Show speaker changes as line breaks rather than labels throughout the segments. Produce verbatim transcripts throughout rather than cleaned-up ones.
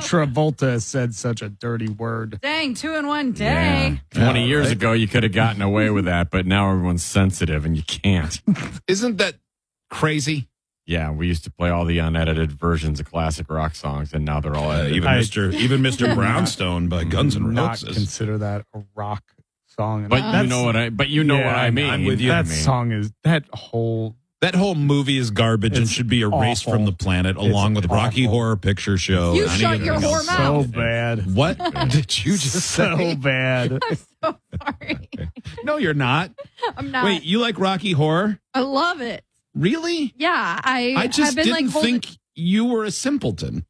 Travolta said such a dirty word.
Dang, two in one day.
Yeah. twenty yeah, years right? ago, you could have gotten away with that, but now everyone's sensitive and you can't.
Isn't that crazy?
Yeah, we used to play all the unedited versions of classic rock songs, and now they're all
uh,
edited.
even
I,
Mister Even Mister Brownstone by Guns N'
Not
Roses.
consider that a rock song.
But you know what I. But you know
yeah,
what I mean.
I'm with you.
That
I mean.
song is that whole.
That whole movie is garbage
It's
and should be erased
awful.
from the planet, along
It's
with Rocky
awful.
Horror Picture Show.
You
and
shut
anything
your
else.
whore mouth.
So bad.
What did you just
So
say?
bad.
I'm so sorry.
No, you're not.
I'm not.
Wait, you like Rocky Horror?
I love it.
Really?
Yeah, I.
I just
have been
didn't
like holding,
think you were a simpleton.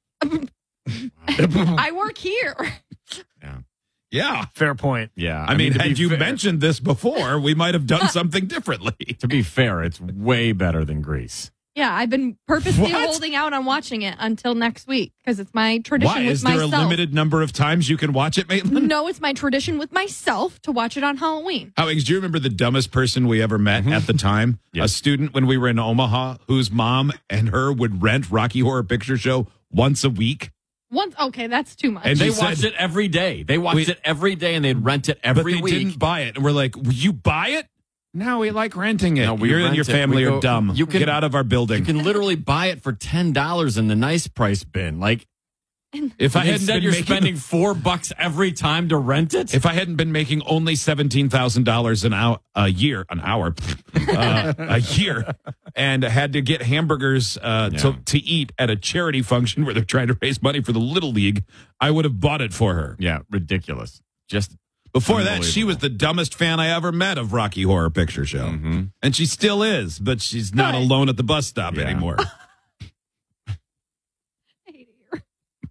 I work here.
Yeah.
Yeah.
Fair point.
Yeah.
I, mean,
to
had
be
you
fair-
mentioned this before, we might have done something differently.
To be fair, it's way better than Grease.
Yeah, I've been purposely
What?
holding out on watching it until next week because it's my tradition
Why?
with
Is there
myself.
a limited number of times you can watch it, Maitland?
No, it's my tradition with myself to watch it on Halloween.
Alex, do you remember the dumbest person we ever met at the time?
Yes.
A student when we were in Omaha whose mom and her would rent Rocky Horror Picture Show once a week.
Once, okay, that's too much.
And
They
she
watched
said-
it every day. They watched
Wait.
it every day, and they'd rent it
But
every
they
week.
didn't buy it. And we're like, "Will you buy it? No, we like renting it.
No, we
you
rent
and your
it.
family
We
are
go-
dumb.
you can-
Get out of our building.
You can literally buy it for ten dollars in the nice price bin. Like,
if I hadn't
instead
been
you're
making,
spending four bucks every time to rent it.
if I hadn't been making only seventeen thousand dollars an hour a year, an hour, uh, a year, and had to get hamburgers uh,
Yeah.
to to eat at a charity function where they're trying to raise money for the Little League, I would have bought it for her.
Yeah, ridiculous. Just
Before that, she was the dumbest fan I ever met of Rocky Horror Picture Show.
Mm-hmm.
And she still is, but she's not
But-
alone at the bus stop
Yeah.
anymore.
I hate it here.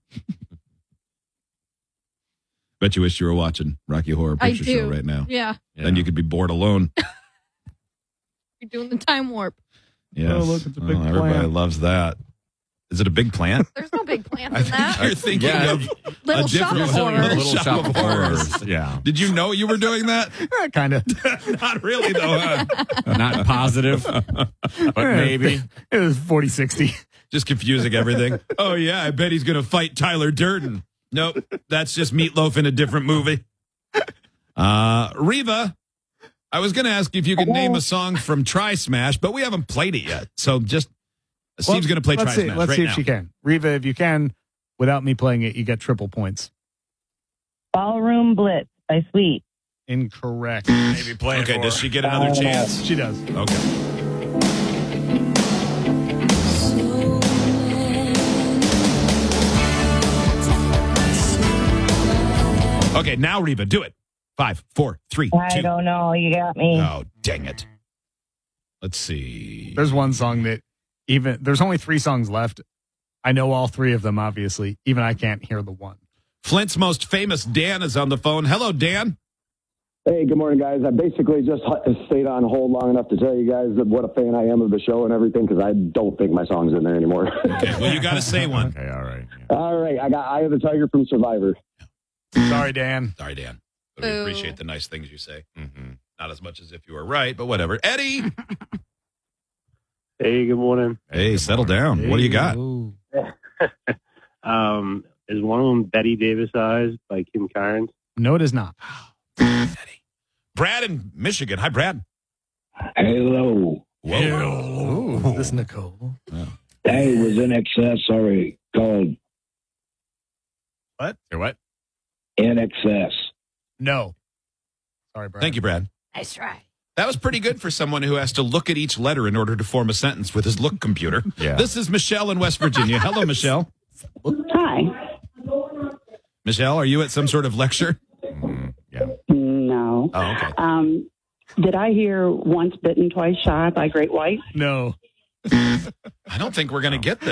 Bet you wish you were watching Rocky Horror
I
Picture
do.
Show right now.
Yeah,
Then you could be bored alone.
you're doing the time warp.
Yes.
Oh, look, it's a big
Oh, everybody
plant.
loves that. Is it a big plant?
There's no big plants
I
in
think
that.
you're thinking
Yeah.
of
Little
a
shop
different
of
little,
horrors.
little shop of horrors.
Yeah.
Did you know you were doing that?
kind of.
Not really, though. Huh?
Not positive, but maybe.
It was forty sixty.
Just confusing everything. Oh, yeah, I bet he's going to fight Tyler Durden. Nope, that's just Meatloaf in a different movie. Uh, Reva, I was going to ask if you could name a song from Tri Smash, but we haven't played it yet. So just, Steve's going to play Tri
Let's see,
Smash
let's
right
see
now.
if she can. Reva, if you can, without me playing it, you get triple points.
Ballroom Blitz by Sweet.
Incorrect.
Maybe play
Okay,
it for
does
her.
she get another
Uh,
chance?
She does.
Okay. Okay, now Reba, do it. Five, four, three,
I
two.
don't know. You got me.
Oh, dang it. Let's see.
There's one song that even there's only three songs left. I know all three of them, obviously. Even I can't hear the one.
Flint's most famous Dan is on the phone. Hello, Dan.
Hey, good morning, guys. I basically just stayed on hold long enough to tell you guys that what a fan I am of the show and everything because I don't think my song's in there anymore.
Okay, well, you got to say one.
Okay, all right. Yeah.
All right, I got Eye of the Tiger from Survivor.
Sorry, Dan.
Sorry, Dan. But we
Boo.
appreciate the nice things you say.
Mm-hmm.
Not as much as if you were right, but whatever. Eddie.
Hey, good morning.
Hey, settle down. What do you got?
Ooh.
Um, is one of them Betty Davis Eyes by Kim Carnes?
No, it is not.
Eddie. Brad in Michigan. Hi, Brad.
Hello.
Whoa.
Ooh, this is Nicole.
Hey, was in excess. Sorry, called
Say what?
in excess.
No. Sorry, Brad.
Thank you, Brad.
Nice try.
That was pretty good for someone who has to look at each letter in order to form a sentence with his look computer.
Yeah.
This is Michelle in West Virginia. Hello, Michelle.
Hi.
Michelle, are you at some sort of lecture?
Mm, yeah.
No.
Oh, okay.
Um, did I hear Once Bitten, Twice Shy by Great White?
No.
I don't think we're going to get this.